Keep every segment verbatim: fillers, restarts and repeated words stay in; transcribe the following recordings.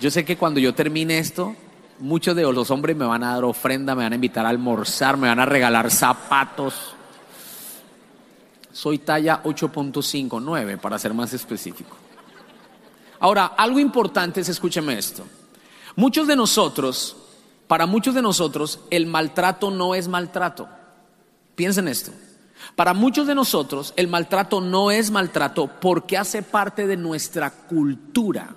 Yo sé que cuando yo termine esto, muchos de los hombres me van a dar ofrenda, me van a invitar a almorzar, me van a regalar zapatos. Soy talla ocho punto cinco, nueve para ser más específico. Ahora, algo importante es, escúcheme esto. Muchos de nosotros, para muchos de nosotros, el maltrato no es maltrato. Piensen esto. Para muchos de nosotros, el maltrato no es maltrato porque hace parte de nuestra cultura.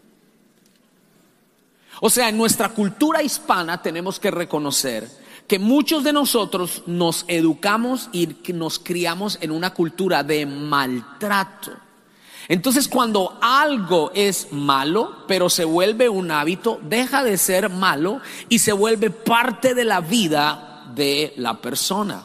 O sea, en nuestra cultura hispana tenemos que reconocer que muchos de nosotros nos educamos y nos criamos en una cultura de maltrato. Entonces, cuando algo es malo, pero se vuelve un hábito, deja de ser malo y se vuelve parte de la vida de la persona.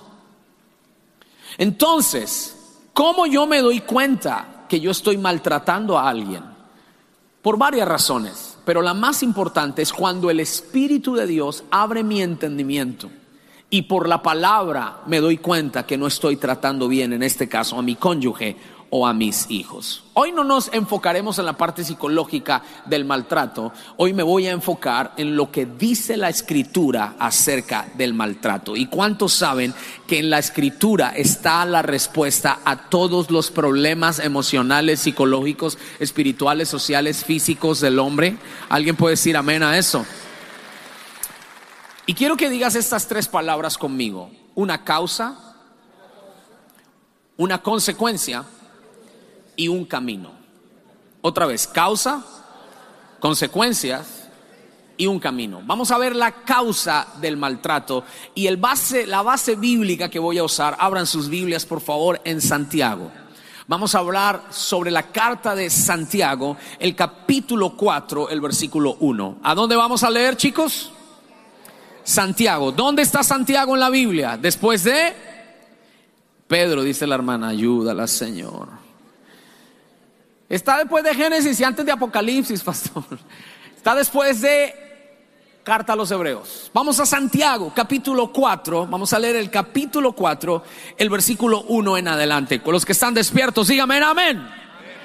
Entonces, ¿cómo yo me doy cuenta que yo estoy maltratando a alguien? Por varias razones, pero la más importante es cuando el Espíritu de Dios abre mi entendimiento y por la palabra me doy cuenta que no estoy tratando bien, en este caso a mi cónyuge o a mis hijos. Hoy no nos enfocaremos en la parte psicológica del maltrato. Hoy me voy a enfocar en lo que dice la Escritura acerca del maltrato. ¿Y cuántos saben que en la Escritura está la respuesta a todos los problemas emocionales, psicológicos, espirituales, sociales, físicos del hombre? ¿Alguien puede decir amén a eso? Y quiero que digas estas tres palabras conmigo: una causa, una consecuencia y un camino. Otra vez, causa, consecuencias y un camino. Vamos a ver la causa del maltrato y el base, la base bíblica que voy a usar. Abran sus Biblias, por favor, en Santiago. Vamos a hablar sobre la carta de Santiago, el capítulo cuatro, el versículo uno. ¿A dónde vamos a leer, chicos? Santiago. ¿Dónde está Santiago en la Biblia? Después de Pedro, dice la hermana. Ayúdala, Señor. Está después de Génesis y antes de Apocalipsis, pastor. Está después de Carta a los Hebreos. Vamos a Santiago, capítulo cuatro. Vamos a leer el capítulo cuatro, el versículo uno en adelante. Con los que están despiertos, dígame amén. Amén.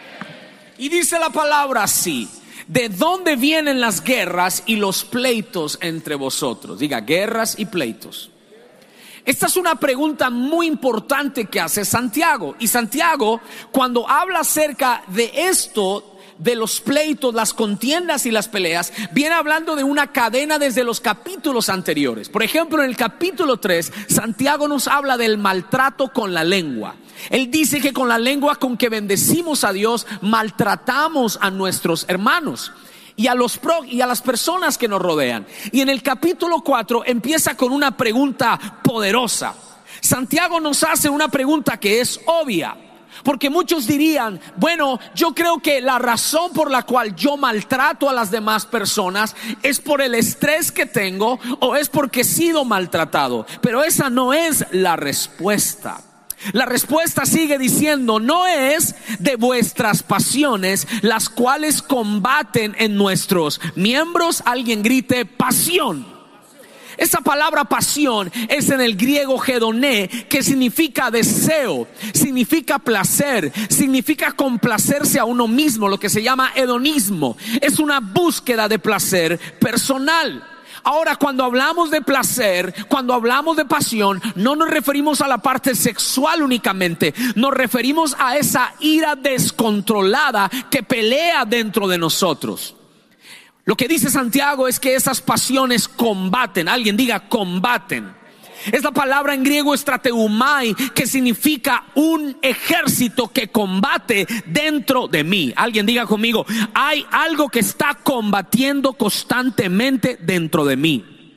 Y dice la palabra así: ¿de dónde vienen las guerras y los pleitos entre vosotros? Diga, guerras y pleitos. Esta es una pregunta muy importante que hace Santiago. Y Santiago, cuando habla acerca de esto, de los pleitos, las contiendas y las peleas, viene hablando de una cadena desde los capítulos anteriores. Por ejemplo, en el capítulo tres, Santiago nos habla del maltrato con la lengua. Él dice que con la lengua con que bendecimos a Dios, maltratamos a nuestros hermanos y a los pro, y a las personas que nos rodean. Y en el capítulo cuatro empieza con una pregunta poderosa. Santiago nos hace una pregunta que es obvia, porque muchos dirían: bueno, yo creo que la razón por la cual yo maltrato a las demás personas es por el estrés que tengo o es porque he sido maltratado. Pero esa no es la respuesta. La respuesta sigue diciendo: no es de vuestras pasiones las cuales combaten en nuestros miembros. Alguien grite pasión. Esa palabra pasión es en el griego hedoné, que significa deseo, significa placer, significa complacerse a uno mismo, lo que se llama hedonismo. Es una búsqueda de placer personal. Ahora, cuando hablamos de placer, cuando hablamos de pasión, no nos referimos a la parte sexual únicamente. Nos referimos a esa ira descontrolada que pelea dentro de nosotros. Lo que dice Santiago es que esas pasiones combaten. Alguien diga combaten. Es la palabra en griego estrateumai, que significa un ejército que combate dentro de mí. Alguien diga conmigo: hay algo que está combatiendo constantemente dentro de mí.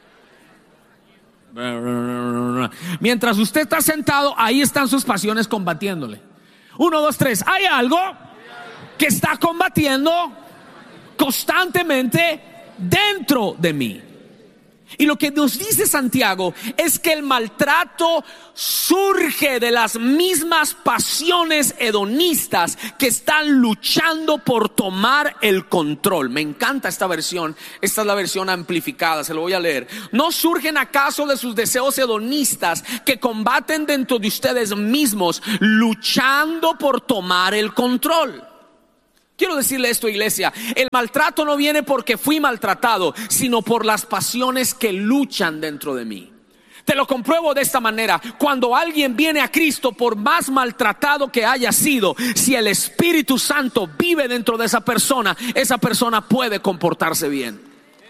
Mientras usted está sentado, ahí están sus pasiones combatiéndole. Uno, dos, tres. Hay algo que está combatiendo constantemente dentro de mí. Y lo que nos dice Santiago es que el maltrato surge de las mismas pasiones hedonistas que están luchando por tomar el control. Me encanta esta versión. Esta es la versión amplificada, se lo voy a leer. ¿No surgen acaso de sus deseos hedonistas que combaten dentro de ustedes mismos, luchando por tomar el control? Quiero decirle esto, iglesia, el maltrato no viene porque fui maltratado, sino por las pasiones que luchan dentro de mí. Te lo compruebo de esta manera: cuando alguien viene a Cristo, por más maltratado que haya sido, si el Espíritu Santo vive dentro de esa persona, esa persona puede comportarse bien.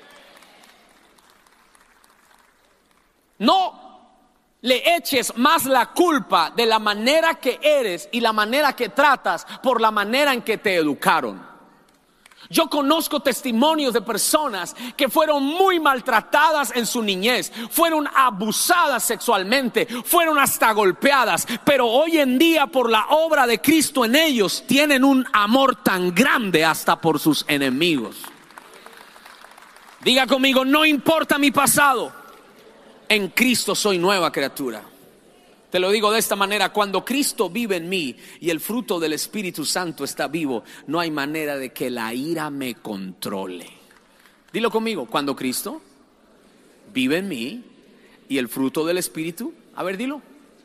No le eches más la culpa de la manera que eres y la manera que tratas por la manera en que te educaron. Yo conozco testimonios de personas que fueron muy maltratadas en su niñez, fueron abusadas sexualmente, fueron hasta golpeadas, pero hoy en día, por la obra de Cristo en ellos, tienen un amor tan grande hasta por sus enemigos. Diga conmigo: no importa mi pasado, en Cristo soy nueva criatura. Te lo digo de esta manera: cuando Cristo vive en mí y el fruto del Espíritu Santo está vivo, no hay manera de que la ira me controle. Dilo conmigo: cuando Cristo vive en mí y el fruto del Espíritu, a ver, dilo.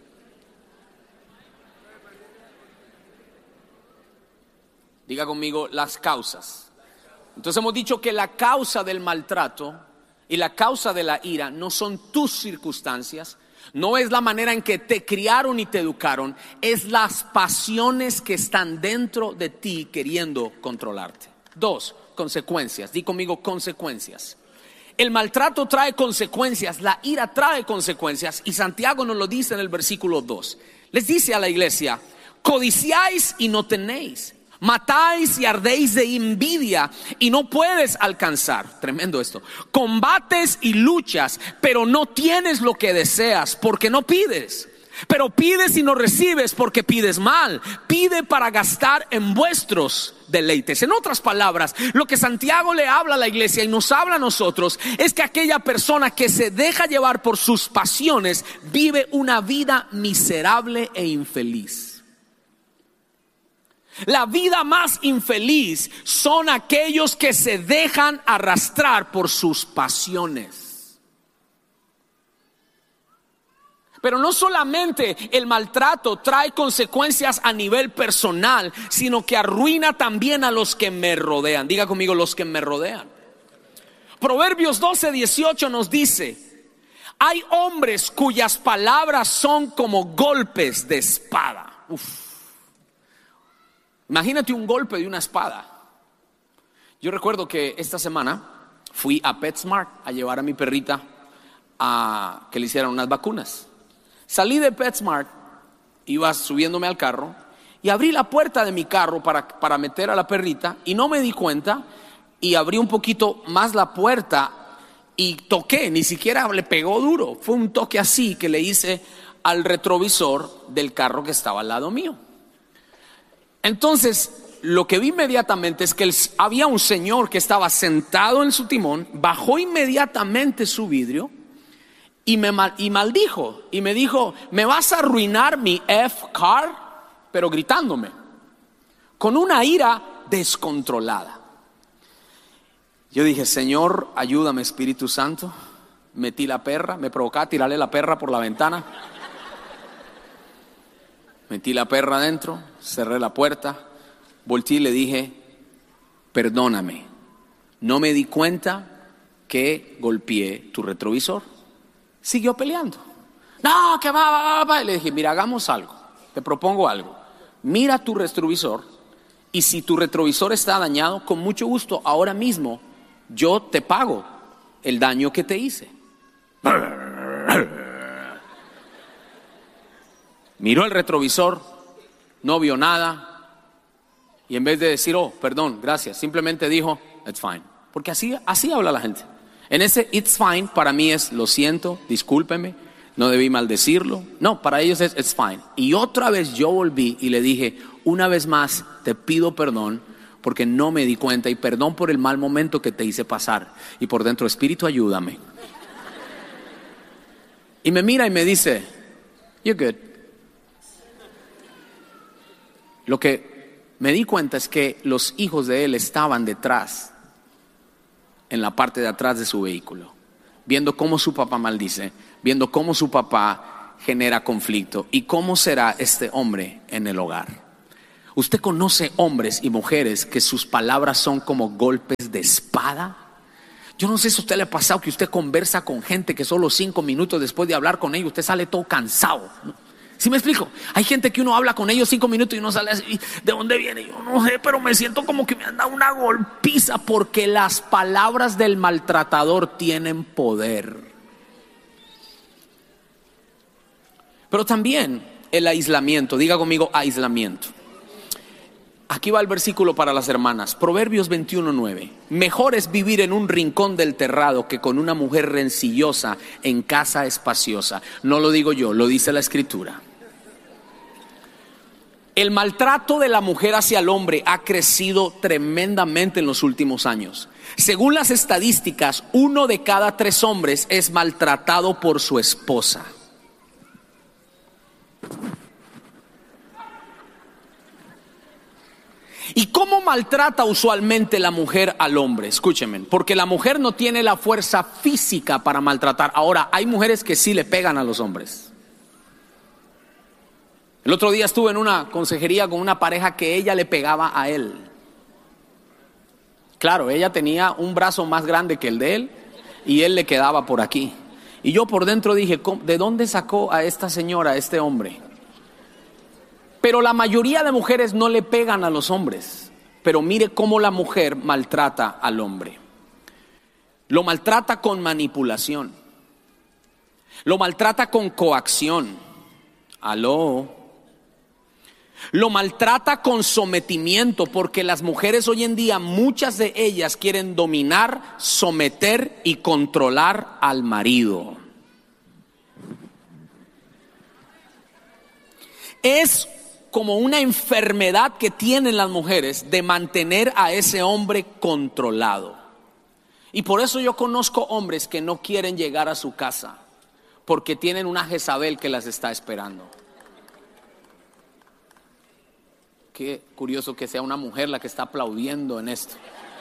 Diga conmigo: las causas. Entonces hemos dicho que la causa del maltrato y la causa de la ira no son tus circunstancias, no es la manera en que te criaron y te educaron, es las pasiones que están dentro de ti queriendo controlarte. Dos, consecuencias. Di conmigo: consecuencias. El maltrato trae consecuencias, la ira trae consecuencias, y Santiago nos lo dice en el versículo dos. Les dice a la iglesia: codiciáis y no tenéis, matáis y ardéis de envidia y no puedes alcanzar. Tremendo esto. Combates y luchas, pero no tienes lo que deseas, porque no pides. Pero pides y no recibes, porque pides mal. Pide para gastar en vuestros deleites. En otras palabras, lo que Santiago le habla a la iglesia y nos habla a nosotros es que aquella persona que se deja llevar por sus pasiones vive una vida miserable e infeliz. La vida más infeliz son aquellos que se dejan arrastrar por sus pasiones. Pero no solamente el maltrato trae consecuencias a nivel personal, sino que arruina también a los que me rodean. Diga conmigo: los que me rodean. Proverbios doce dieciocho nos dice: hay hombres cuyas palabras son como golpes de espada. Uf. Imagínate un golpe de una espada. Yo recuerdo que esta semana fui a PetSmart a llevar a mi perrita a que le hicieran unas vacunas. Salí de PetSmart, iba subiéndome al carro y abrí la puerta de mi carro para, para meter a la perrita, y no me di cuenta y abrí un poquito más la puerta y toqué, ni siquiera le pegó duro, fue un toque así que le hice al retrovisor del carro que estaba al lado mío. Entonces, lo que vi inmediatamente es que el, había un señor que estaba sentado en su timón, bajó inmediatamente su vidrio y me mal, y maldijo y me dijo: me vas a arruinar mi F-Car, pero gritándome, con una ira descontrolada. Yo dije: Señor, ayúdame, Espíritu Santo. Metí la perra, me provocaba tirarle la perra por la ventana. Metí la perra adentro, cerré la puerta, volteé y le dije: perdóname, no me di cuenta que golpeé tu retrovisor. Siguió peleando. No, que va, va, va, va. Y le dije: mira, hagamos algo, te propongo algo. Mira tu retrovisor, y si tu retrovisor está dañado, con mucho gusto, ahora mismo yo te pago el daño que te hice. Miró el retrovisor, no vio nada, y en vez de decir: oh, perdón, gracias, simplemente dijo: it's fine. Porque así, así habla la gente. En ese it's fine para mí es: lo siento, discúlpeme, no debí maldecirlo. No, para ellos es it's fine. Y otra vez yo volví y le dije: una vez más te pido perdón porque no me di cuenta, y perdón por el mal momento que te hice pasar. Y por dentro: Espíritu, ayúdame. Y me mira y me dice: you're good. Lo que me di cuenta es que los hijos de él estaban detrás, en la parte de atrás de su vehículo, viendo cómo su papá maldice, viendo cómo su papá genera conflicto y cómo será este hombre en el hogar. ¿Usted conoce hombres y mujeres que sus palabras son como golpes de espada? Yo no sé si a usted le ha pasado que usted conversa con gente que solo cinco minutos después de hablar con ellos usted sale todo cansado, ¿no? ¿Sí me explico? Hay gente que uno habla con ellos cinco minutos y uno sale así, ¿de dónde viene? Yo no sé, pero me siento como que me han dado una golpiza, porque las palabras del maltratador tienen poder. Pero también el aislamiento, diga conmigo aislamiento. Aquí va el versículo para las hermanas, Proverbios veintiuno nueve. Mejor es vivir en un rincón del terrado que con una mujer rencillosa en casa espaciosa. No lo digo yo, lo dice la Escritura. El maltrato de la mujer hacia el hombre ha crecido tremendamente en los últimos años. Según las estadísticas, uno de cada tres hombres es maltratado por su esposa. ¿Y cómo maltrata usualmente la mujer al hombre? Escúchenme, porque la mujer no tiene la fuerza física para maltratar. Ahora, hay mujeres que sí le pegan a los hombres. El otro día estuve en una consejería con una pareja que ella le pegaba a él. Claro, ella tenía un brazo más grande que el de él y él le quedaba por aquí. Y yo por dentro dije, ¿de dónde sacó a esta señora, a este hombre? Pero la mayoría de mujeres no le pegan a los hombres. Pero mire cómo la mujer maltrata al hombre. Lo maltrata con manipulación. Lo maltrata con coacción. Aló. Lo maltrata con sometimiento, porque las mujeres hoy en día, muchas de ellas quieren dominar, someter y controlar al marido. Es como una enfermedad que tienen las mujeres de mantener a ese hombre controlado. Y por eso yo conozco hombres que no quieren llegar a su casa, porque tienen una Jezabel que las está esperando. Qué curioso que sea una mujer la que está aplaudiendo en esto.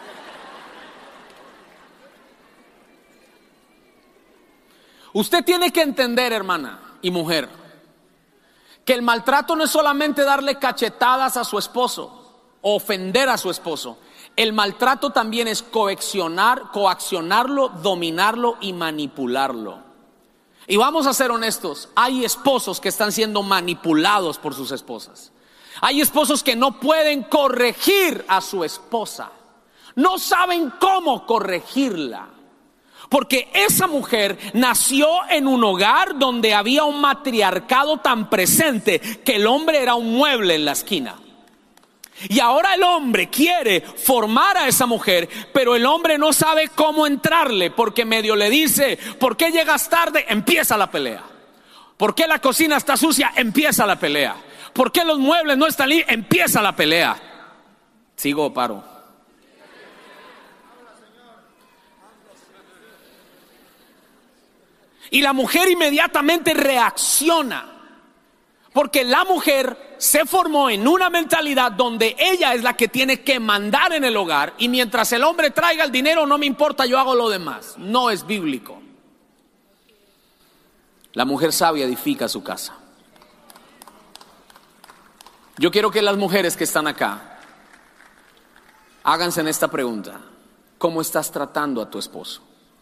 Usted tiene que entender, hermana y mujer, que el maltrato no es solamente darle cachetadas a su esposo o ofender a su esposo. El maltrato también es coaccionar, coaccionarlo, dominarlo y manipularlo. Y vamos a ser honestos, hay esposos que están siendo manipulados por sus esposas. Hay esposos que no pueden corregir a su esposa, no saben cómo corregirla, porque esa mujer nació en un hogar donde había un matriarcado tan presente que el hombre era un mueble en la esquina. Y ahora el hombre quiere formar a esa mujer, pero el hombre no sabe cómo entrarle, porque medio le dice, ¿por qué llegas tarde? Empieza la pelea. ¿Por qué la cocina está sucia? Empieza la pelea. ¿Por qué los muebles no están limpios? Empieza la pelea. ¿Sigo o paro? Y la mujer inmediatamente reacciona, porque la mujer se formó en una mentalidad donde ella es la que tiene que mandar en el hogar, y mientras el hombre traiga el dinero no me importa, yo hago lo demás. No es bíblico. La mujer sabia edifica su casa. Yo quiero que las mujeres que están acá háganse en esta pregunta: ¿cómo estás tratando a tu esposo?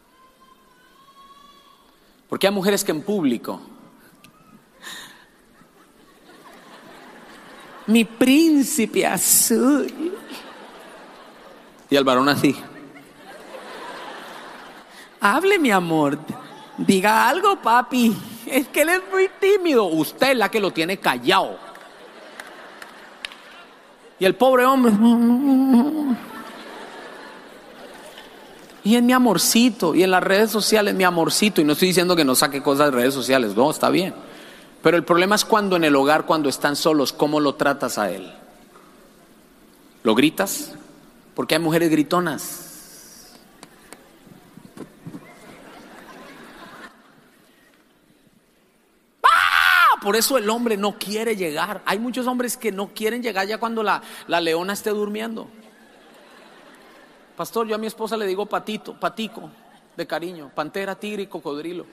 Porque hay mujeres que en público, mi príncipe azul, y el varón así, hable mi amor, diga algo papi, es que él es muy tímido. Usted es la que lo tiene callado. Y el pobre hombre, y en mi amorcito, y en las redes sociales mi amorcito. Y no estoy diciendo que no saque cosas de redes sociales, no, está bien. Pero el problema es cuando en el hogar, cuando están solos, ¿cómo lo tratas a él? ¿Lo gritas? Porque hay mujeres gritonas. ¡Ah! Por eso el hombre no quiere llegar. Hay muchos hombres que no quieren llegar ya cuando la, la leona esté durmiendo. Pastor, yo a mi esposa le digo patito, patico, de cariño, pantera, tigre y cocodrilo.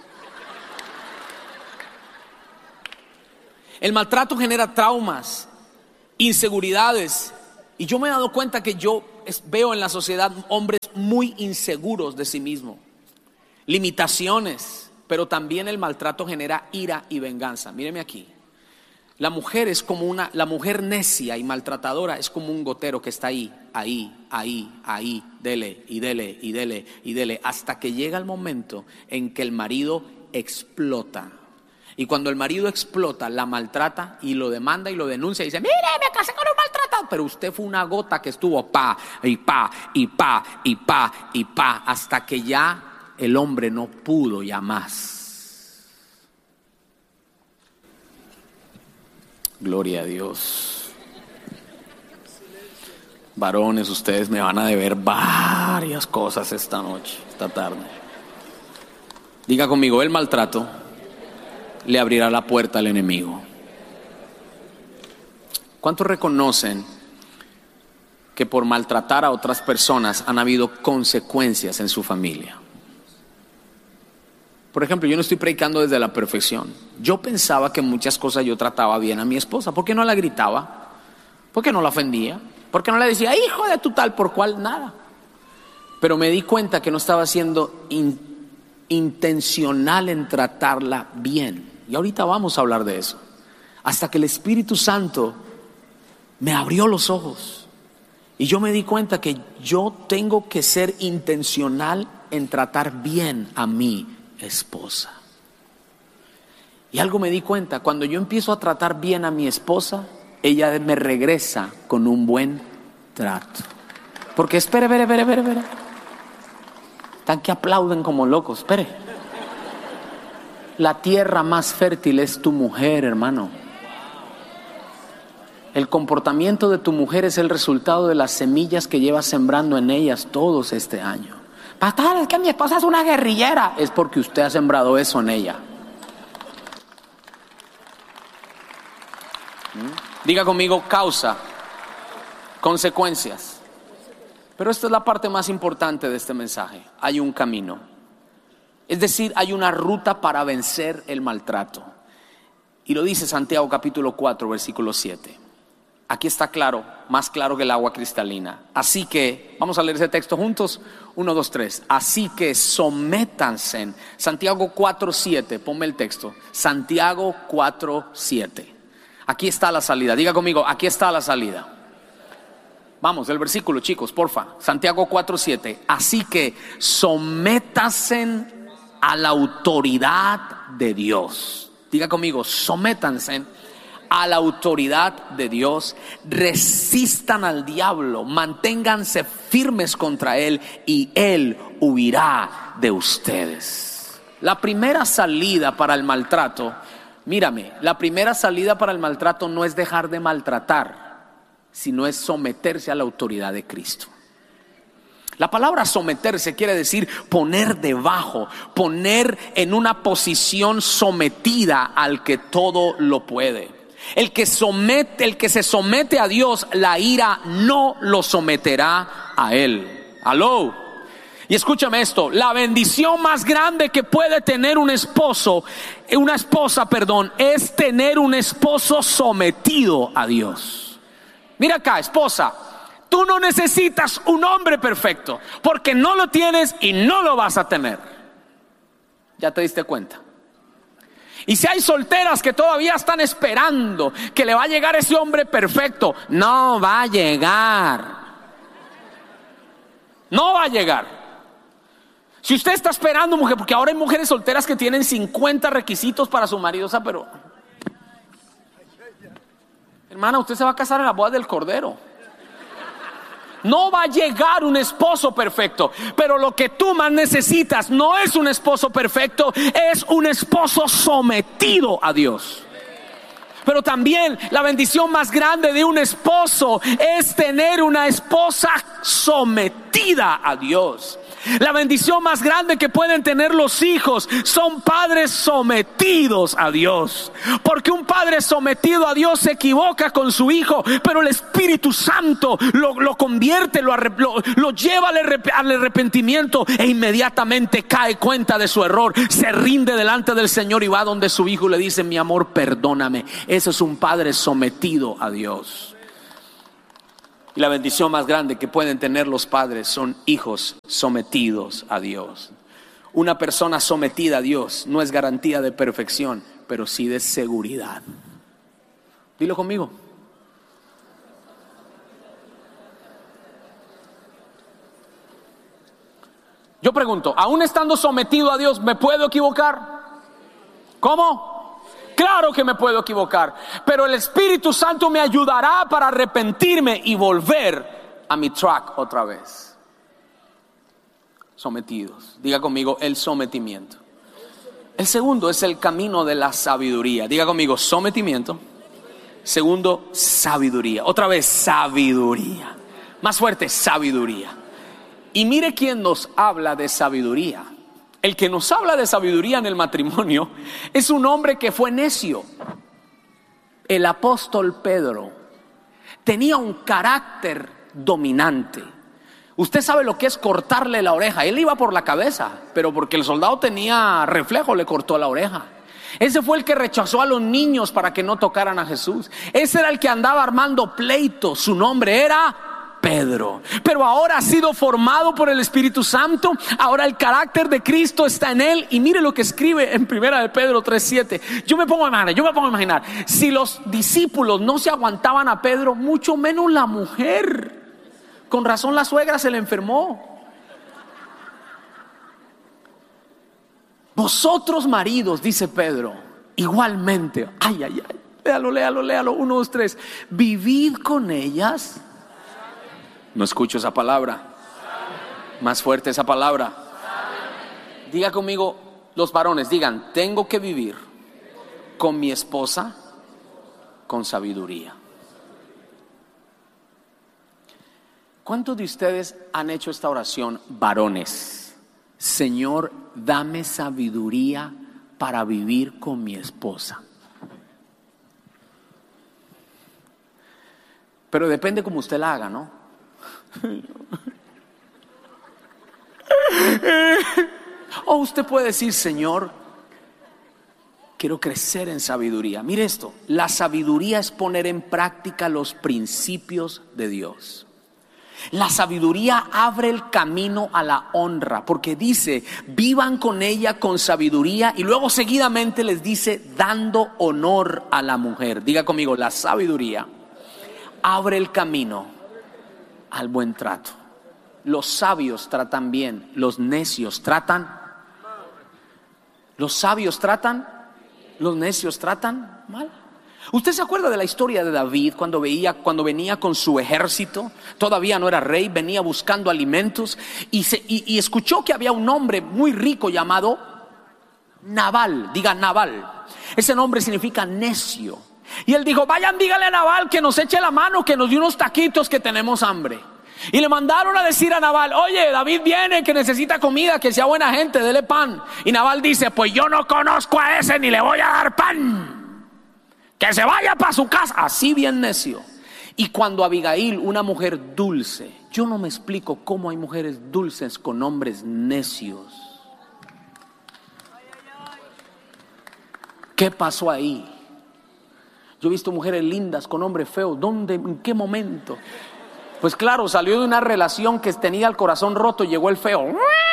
El maltrato genera traumas inseguridades. Y yo me he dado cuenta que yo veo en la sociedad hombres muy inseguros de sí mismos, limitaciones, pero también el maltrato genera ira y venganza. Míreme aquí. La mujer es como una, la mujer necia y maltratadora es como un gotero que está ahí, ahí, ahí, ahí, dele y dele y dele y dele, hasta que llega el momento en que el marido explota. Y cuando el marido explota, la maltrata y lo demanda y lo denuncia y dice: mire, me casé con un maltratado, pero usted fue una gota que estuvo pa y pa y pa y pa y pa, hasta que ya el hombre no pudo ya más. Gloria a Dios. Varones, ustedes me van a deber varias cosas esta noche, esta tarde. Diga conmigo: el maltrato le abrirá la puerta al enemigo. ¿Cuántos reconocen que por maltratar a otras personas han habido consecuencias en su familia? Por ejemplo, yo no estoy predicando desde la perfección. Yo pensaba que muchas cosas yo trataba bien a mi esposa. ¿Por qué no la gritaba? ¿Por qué no la ofendía? ¿Por qué no le decía hijo de tu tal por cual? Nada. Pero me di cuenta que no estaba siendo in, intencional en tratarla bien. Y ahorita vamos a hablar de eso. Hasta que el Espíritu Santo me abrió los ojos. Y yo me di cuenta que yo tengo que ser intencional en tratar bien a mi esposa. Y algo me di cuenta: cuando yo empiezo a tratar bien a mi esposa, ella me regresa con un buen trato. Porque espere, espere, espere, espere, espere. Están que aplauden como locos. Espere. La tierra más fértil es tu mujer, hermano. El comportamiento de tu mujer es el resultado de las semillas que llevas sembrando en ellas todos este año. Pastor, es que mi esposa es una guerrillera. Es porque usted ha sembrado eso en ella. ¿Mm? Diga conmigo: causa, consecuencias. Pero esta es la parte más importante de este mensaje. Hay un camino. Es decir, hay una ruta para vencer el maltrato. Y lo dice Santiago capítulo cuatro, versículo siete. Aquí está claro, más claro que el agua cristalina. Así que, vamos a leer ese texto juntos. Uno, dos, tres. Así que sométanse. Santiago cuatro, siete. Ponme el texto. Santiago cuatro, siete. Aquí está la salida. Diga conmigo: aquí está la salida. Vamos, el versículo, chicos, porfa. Santiago cuatro, siete. Así que sométanse a la autoridad de Dios. Diga conmigo: sométanse a la autoridad de Dios, resistan al diablo, manténganse firmes contra él y él huirá de ustedes. La primera salida para el maltrato, mírame, la primera salida para el maltrato no es dejar de maltratar, sino es someterse a la autoridad de Cristo. La palabra someterse quiere decir poner debajo, poner en una posición sometida al que todo lo puede. El que somete, el que se somete a Dios, la ira no lo someterá a él. Aló. Y escúchame esto: la bendición más grande que puede tener un esposo, una esposa, perdón, es tener un esposo sometido a Dios. Mira acá, esposa, tú no necesitas un hombre perfecto, porque no lo tienes y no lo vas a tener. ¿Ya te diste cuenta? Y si hay solteras que todavía están esperando que le va a llegar ese hombre perfecto, no va a llegar. No va a llegar. Si usted está esperando, mujer, porque ahora hay mujeres solteras que tienen cincuenta requisitos para su marido, o sea, pero hermana, usted se va a casar en la boda del Cordero. No va a llegar un esposo perfecto, pero lo que tú más necesitas no es un esposo perfecto, es un esposo sometido a Dios. Pero también la bendición más grande de un esposo es tener una esposa sometida a Dios. La bendición más grande que pueden tener los hijos son padres sometidos a Dios. Porque un padre sometido a Dios se equivoca con su hijo, pero el Espíritu Santo lo, lo convierte, lo, lo, lo lleva al arrepentimiento e inmediatamente cae cuenta de su error, se rinde delante del Señor y va donde su hijo y le dice: mi amor, perdóname. Ese es un padre sometido a Dios. Y la bendición más grande que pueden tener los padres son hijos sometidos a Dios. Una persona sometida a Dios no es garantía de perfección, pero sí de seguridad. Dilo conmigo. Yo pregunto, aún estando sometido a Dios, ¿me puedo equivocar? ¿Cómo? Claro que me puedo equivocar, pero el Espíritu Santo me ayudará para arrepentirme y volver a mi track otra vez. Sometidos. Diga conmigo, el sometimiento. El segundo es el camino de la sabiduría. Diga conmigo, sometimiento. Segundo, sabiduría. Otra vez, sabiduría. Más fuerte, sabiduría. Y mire quién nos habla de sabiduría. El que nos habla de sabiduría en el matrimonio es un hombre que fue necio. El apóstol Pedro tenía un carácter dominante. Usted sabe lo que es cortarle la oreja. Él iba por la cabeza, pero porque el soldado tenía reflejo le cortó la oreja. Ese fue el que rechazó a los niños para que no tocaran a Jesús. Ese era el que andaba armando pleitos. Su nombre era Pedro. Pero ahora ha sido formado por el Espíritu Santo. Ahora el carácter de Cristo está en él. Y mire lo que escribe en primera de Pedro tres siete. Yo me pongo a imaginar, yo me pongo a imaginar si los discípulos no se aguantaban a Pedro, mucho menos la mujer. Con razón la suegra se le enfermó. Vosotros maridos, dice Pedro, igualmente, ay, ay, ay, léalo, léalo, léalo, uno, dos, tres, vivid con ellas. No escucho esa palabra. Más fuerte esa palabra. Diga conmigo, los varones, digan, tengo que vivir con mi esposa con sabiduría. ¿Cuántos de ustedes han hecho esta oración, varones? Señor, dame sabiduría para vivir con mi esposa. Pero depende como usted la haga, ¿no? O usted puede decir, Señor, quiero crecer en sabiduría. Mire esto, la sabiduría es poner en práctica los principios de Dios. La sabiduría abre el camino a la honra, porque dice, vivan con ella con sabiduría, y luego seguidamente les dice, dando honor a la mujer. Diga conmigo, la sabiduría abre el camino al buen trato. Los sabios tratan bien, los necios tratan. Los sabios tratan, los necios tratan mal. ¿Usted se acuerda de la historia de David cuando veía, cuando venía con su ejército? Todavía no era rey, venía buscando alimentos y, se, y, y escuchó que había un hombre muy rico llamado Nabal. Diga Nabal. Ese nombre significa necio. Y él dijo, vayan, díganle a Nabal que nos eche la mano, que nos dé unos taquitos, que tenemos hambre. Y le mandaron a decir a Nabal, oye, David viene, que necesita comida, que sea buena gente, dele pan. Y Nabal dice, pues yo no conozco a ese ni le voy a dar pan. Que se vaya para su casa. Así bien necio. Y cuando Abigail, una mujer dulce, yo no me explico cómo hay mujeres dulces con hombres necios. ¿Qué pasó ahí? Yo he visto mujeres lindas con hombres feos. ¿Dónde? ¿En qué momento? Pues claro, salió de una relación que tenía el corazón roto y llegó el feo.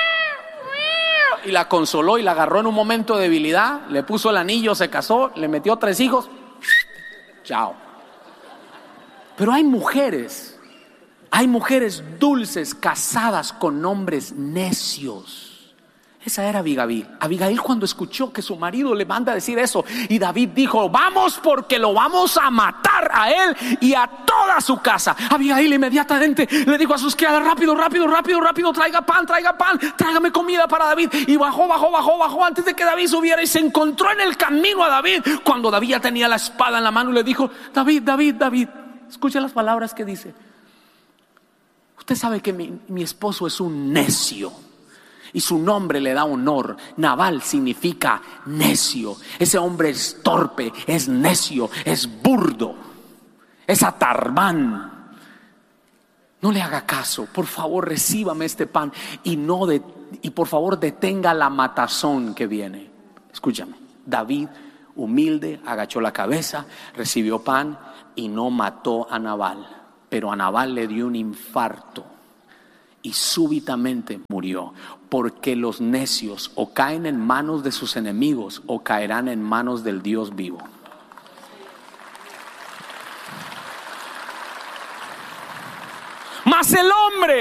Y la consoló y la agarró en un momento de debilidad. Le puso el anillo, se casó, le metió tres hijos. Chao. Pero hay mujeres, hay mujeres dulces casadas con hombres necios. Esa era Abigail. Abigail cuando escuchó que su marido le manda a decir eso, y David dijo, vamos porque lo vamos a matar a él y a toda su casa. Abigail inmediatamente le dijo a sus criadas, rápido, rápido, rápido, rápido, traiga pan, traiga pan, tráigame comida para David. Y bajó, bajó, bajó, bajó antes de que David subiera, y se encontró en el camino a David cuando David ya tenía la espada en la mano, y le dijo, David, David, David, escucha las palabras que dice. Usted sabe que mi, mi esposo es un necio, y su nombre le da honor. Nabal significa necio. Ese hombre es torpe, es necio, es burdo, es atarbán. No le haga caso, por favor, recíbame este pan y no de, y por favor detenga la matazón que viene. Escúchame, David, humilde, agachó la cabeza, recibió pan y no mató a Nabal. pero a Nabal le dio un infarto y súbitamente murió, porque los necios o caen en manos de sus enemigos o caerán en manos del Dios vivo. Mas el hombre